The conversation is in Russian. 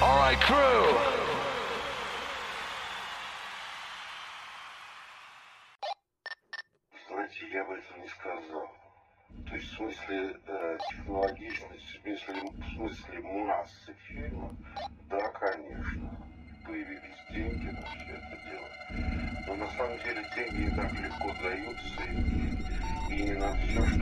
right, crew. Знаете, я бы этого не сказал. То есть в смысле технологичности, в смысле массы фильмов, да, конечно, появились деньги на все это дело. Но на самом деле деньги не так легко даются и не на все, что